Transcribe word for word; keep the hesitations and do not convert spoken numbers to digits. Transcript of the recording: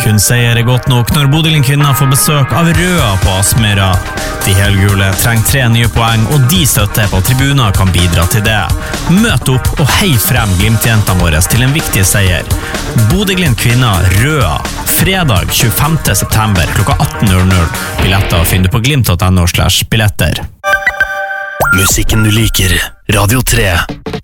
Kun seier er godt nok når Bodø-Glimt-kvinner får besøk av Røa på Aspmyra. De helgule trenger tre nye poeng, og de støtter på tribuner kan bidra til det. Møt opp og hei frem Glimt-jentene våre til en viktig seier. Bodø-Glimt-kvinner Røa, fredag tjuefemte september klokka atten null null. Billetter finner du på glimt punktum no slash billetter. Musikken du liker, Radio tre.